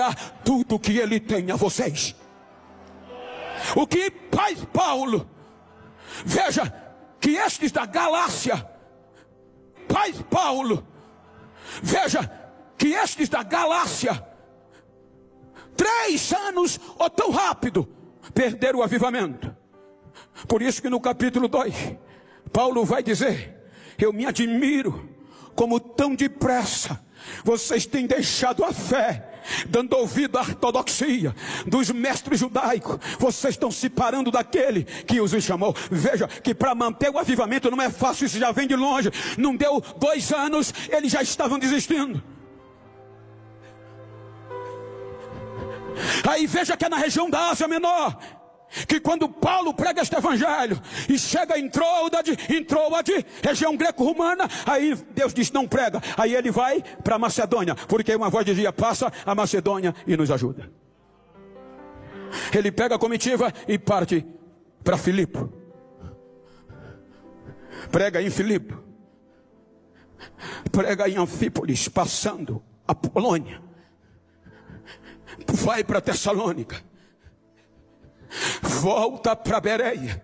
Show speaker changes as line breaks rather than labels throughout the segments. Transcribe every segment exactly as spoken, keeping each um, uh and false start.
tudo que ele tem a vocês. O que faz Paulo? Veja que estes da Galácia, faz Paulo, veja que estes da Galácia, três anos ou tão rápido, perderam o avivamento. Por isso que no capítulo dois, Paulo vai dizer: eu me admiro como tão depressa vocês têm deixado a fé, dando ouvido à ortodoxia dos mestres judaicos. Vocês estão se parando daquele que os chamou. Veja que para manter o avivamento não é fácil, isso já vem de longe. Não deu dois anos, eles já estavam desistindo. Aí veja que é na região da Ásia Menor que quando Paulo prega este evangelho e chega em Troade, em Troade, região greco-romana, aí Deus diz: não prega. Aí ele vai para Macedônia, porque uma voz dizia: passa a Macedônia e nos ajuda. Ele pega a comitiva e parte para Filipe. Prega em Filipe, prega em Anfípolis, passando a Polônia, vai para Tessalônica, volta para Bereia,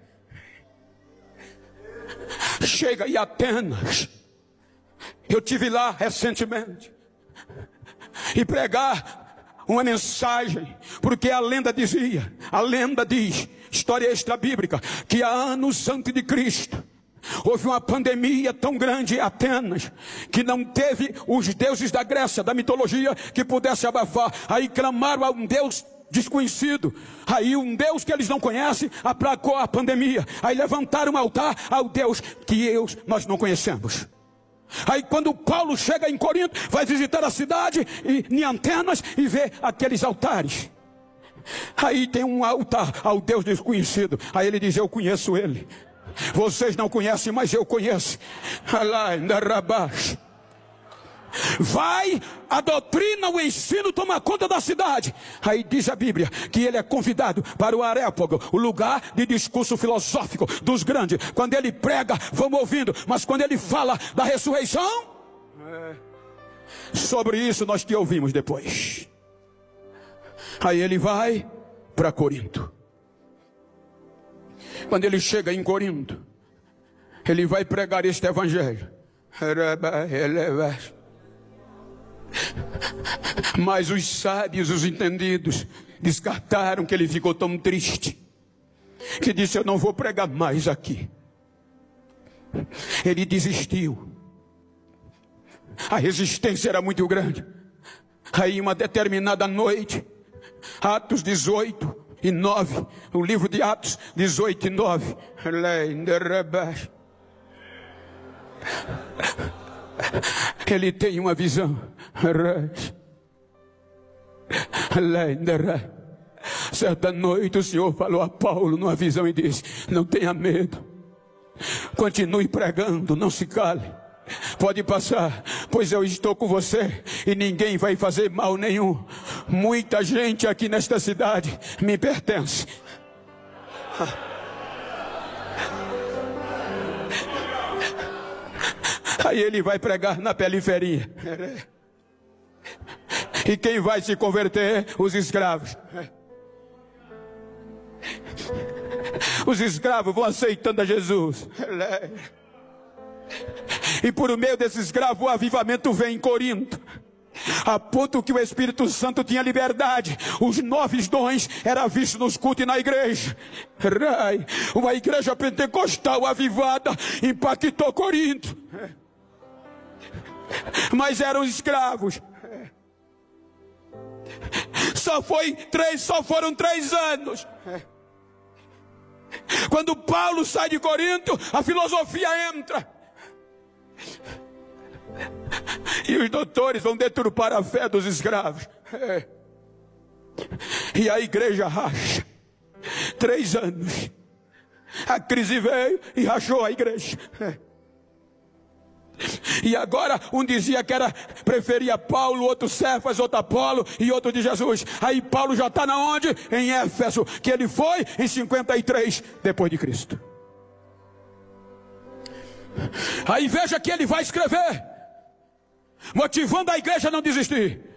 chega em Atenas. Eu tive lá recentemente e pregar uma mensagem, porque a lenda dizia, a lenda diz, história extra bíblica, que há anos antes de Cristo houve uma pandemia tão grande em Atenas, que não teve os deuses da Grécia, da mitologia, que pudesse abafar. Aí clamaram a um Deus desconhecido, aí um Deus que eles não conhecem aplacou a pandemia. Aí levantaram um altar ao Deus que eu, nós não conhecemos. Aí quando Paulo chega em Corinto, vai visitar a cidade e, em Atenas, e vê aqueles altares. Aí tem um altar ao Deus desconhecido. Aí ele diz: eu conheço ele. Vocês não conhecem, mas eu conheço. Vai a doutrina, o ensino toma conta da cidade. Aí diz a Bíblia que ele é convidado para o Areópago, o lugar de discurso filosófico dos grandes. Quando ele prega, vamos ouvindo. Mas quando ele fala da ressurreição, é. sobre isso nós te ouvimos depois. Aí ele vai para Corinto. Quando ele chega em Corinto, ele vai pregar este evangelho. Mas os sábios, os entendidos, descartaram, que ele ficou tão triste, que disse: eu não vou pregar mais aqui. Ele desistiu. A resistência era muito grande. Aí uma determinada noite, Atos dezoito e nove, o livro de Atos dezoito e nove, ele tem uma visão. Certa noite o Senhor falou a Paulo numa visão e disse: não tenha medo, continue pregando, não se cale. Pode passar, pois eu estou com você e ninguém vai fazer mal nenhum. Muita gente aqui nesta cidade me pertence. Aí ele vai pregar na periferia. E quem vai se converter? Os escravos. Os escravos vão aceitando a Jesus. E por meio desses escravos o avivamento vem em Corinto, a ponto que o Espírito Santo tinha liberdade. Os nove dons eram vistos nos cultos e na igreja. Uma igreja pentecostal avivada impactou Corinto. Mas eram escravos. Só foi três, só foram três anos. Quando Paulo sai de Corinto, a filosofia entra. E os doutores vão deturpar a fé dos escravos. É. E a igreja racha. Três anos. A crise veio e rachou a igreja. É. E agora um dizia que era, preferia Paulo, outro Cefas, outro Apolo e outro de Jesus. Aí Paulo já está na onde? Em Éfeso, que ele foi em cinquenta e três depois de Cristo. Aí veja que ele vai escrever, motivando a igreja a não desistir.